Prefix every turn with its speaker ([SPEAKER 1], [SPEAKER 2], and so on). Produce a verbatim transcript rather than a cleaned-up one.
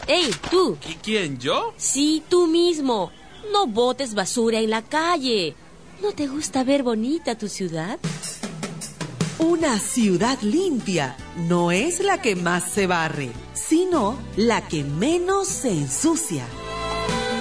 [SPEAKER 1] ¡Ey, tú!
[SPEAKER 2] ¿Qui- ¿Quién, yo?
[SPEAKER 1] Sí, tú mismo. No botes basura en la calle. ¿No te gusta ver bonita tu ciudad?
[SPEAKER 3] Una ciudad limpia no es la que más se barre, sino la que menos se ensucia.